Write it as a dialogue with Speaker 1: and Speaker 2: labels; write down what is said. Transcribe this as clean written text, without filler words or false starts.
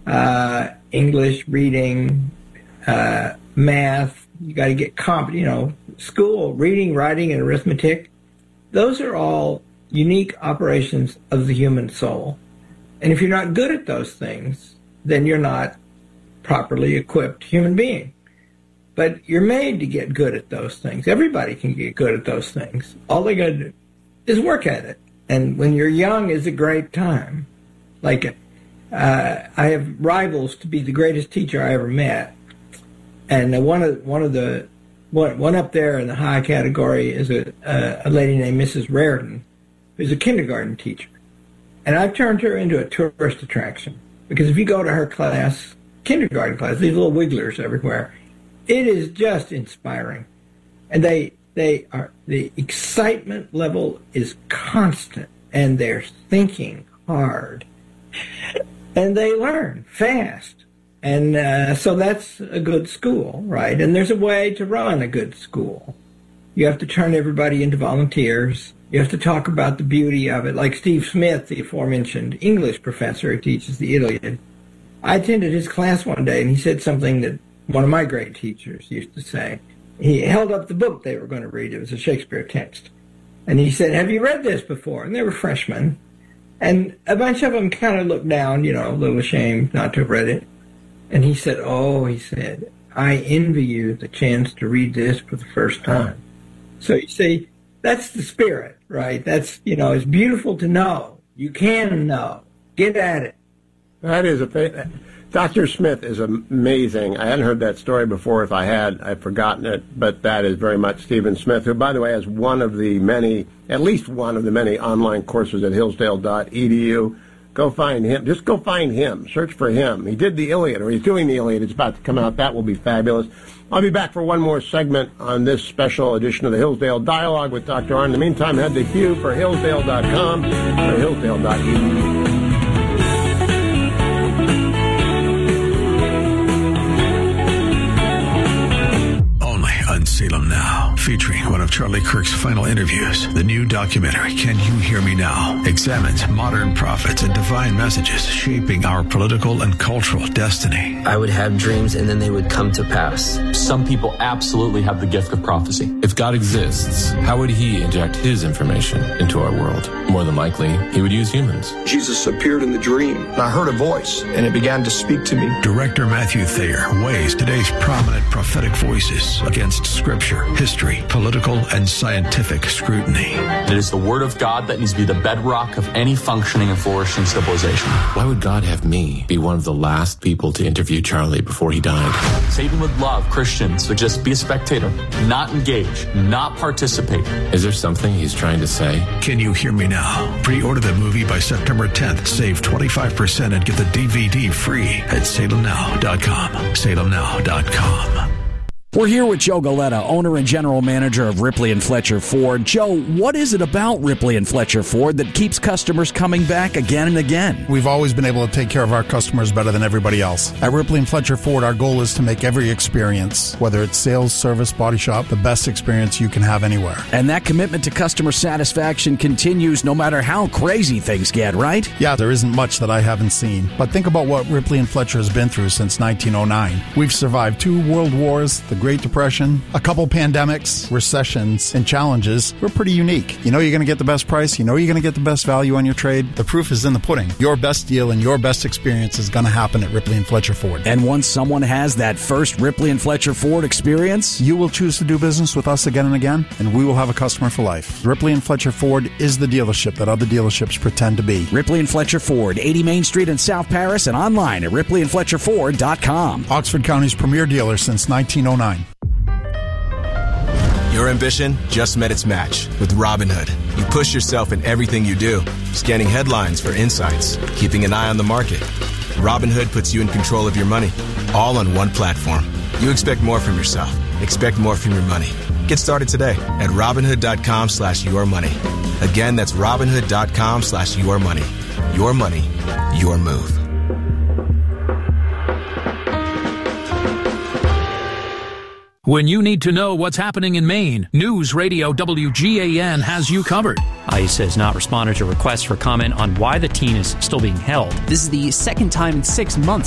Speaker 1: English, reading, math. You got to get competent, school, reading, writing, and arithmetic. Those are all unique operations of the human soul. And if you're not good at those things, then you're not properly equipped human being. But you're made to get good at those things. Everybody can get good at those things. All they got to do is work at it. And when you're young is a great time. Like, I have rivals to be the greatest teacher I ever met. And one up there in the high category is a lady named Mrs. Raritan, who's a kindergarten teacher. And I've turned her into a tourist attraction. Because if you go to her class, kindergarten class, these little wigglers everywhere, it is just inspiring. And the excitement level is constant, and they're thinking hard. And they learn fast. And so that's a good school, right? And there's a way to run a good school. You have to turn everybody into volunteers. You have to talk about the beauty of it. Like Steve Smith, the aforementioned English professor who teaches the Iliad. I attended his class one day, and he said something that one of my great teachers used to say. He held up the book they were going to read. It was a Shakespeare text. And he said, "Have you read this before?" And they were freshmen. And a bunch of them kind of looked down, a little ashamed not to have read it. And he said, "I envy you the chance to read this for the first time." So you see, that's the spirit, right? That's, it's beautiful to know. You can know. Get at it.
Speaker 2: That is Dr. Smith is amazing. I hadn't heard that story before. If I had, I've forgotten it. But that is very much Stephen Smith, who, by the way, has at least one of the many online courses at hillsdale.edu. Go find him. Just go find him. Search for him. He did the Iliad, or he's doing the Iliad. It's about to come out. That will be fabulous. I'll be back for one more segment on this special edition of the Hillsdale Dialogue with Dr. Arnn. In the meantime, head to Hugh for hillsdale.com or hillsdale.edu.
Speaker 3: Salem Now, featuring one of Charlie Kirk's final interviews. The new documentary, Can You Hear Me Now?, examines modern prophets and divine messages shaping our political and cultural destiny.
Speaker 4: I would have dreams and then they would come to pass.
Speaker 5: Some people absolutely have the gift of prophecy. If God exists, how would he inject his information into our world? More than likely, he would use humans.
Speaker 6: Jesus appeared in the dream, and I heard a voice, and it began to speak to me.
Speaker 3: Director Matthew Thayer weighs today's prominent prophetic voices against Scripture, history, political, and scientific scrutiny.
Speaker 5: It is the Word of God that needs to be the bedrock of any functioning and flourishing civilization.
Speaker 7: Why would God have me be one of the last people to interview Charlie before he died?
Speaker 5: Satan would love Christians to just be a spectator, not engage, not participate.
Speaker 7: Is there something he's trying to say?
Speaker 3: Can You Hear Me Now? Pre-order the movie by September 10th. Save 25% and get the DVD free at salemnow.com. salemnow.com.
Speaker 8: We're here with Joe Galetta, owner and general manager of Ripley & Fletcher Ford. Joe, what is it about Ripley & Fletcher Ford that keeps customers coming back again and again?
Speaker 9: We've always been able to take care of our customers better than everybody else. At Ripley & Fletcher Ford, our goal is to make every experience, whether it's sales, service, body shop, the best experience you can have anywhere.
Speaker 8: And that commitment to customer satisfaction continues no matter how crazy things get, right?
Speaker 9: Yeah, there isn't much that I haven't seen. But think about what Ripley & Fletcher has been through since 1909. We've survived 2 world wars, the Great Depression, a couple pandemics, recessions, and challenges. We're pretty unique. You know you're going to get the best price. You know you're going to get the best value on your trade. The proof is in the pudding. Your best deal and your best experience is going to happen at Ripley & Fletcher Ford.
Speaker 8: And once someone has that first Ripley & Fletcher Ford experience,
Speaker 9: you will choose to do business with us again and again, and we will have a customer for life. Ripley & Fletcher Ford is the dealership that other dealerships pretend to be.
Speaker 8: Ripley & Fletcher Ford, 80 Main Street in South Paris, and online at ripleyandfletcherford.com.
Speaker 9: Oxford County's premier dealer since 1909.
Speaker 10: Your ambition just met its match with Robinhood. You push yourself in everything you do, scanning headlines for insights, keeping an eye on the market. Robinhood puts you in control of your money, all on one platform. You expect more from yourself. Expect more from your money. Get started today at Robinhood.com/yourmoney. Again, that's Robinhood.com/yourmoney. Your money, your move.
Speaker 11: When you need to know what's happening in Maine, News Radio WGAN has you covered.
Speaker 12: ICE has not responded to requests for comment on why the teen is still being held.
Speaker 13: This is the second time in 6 months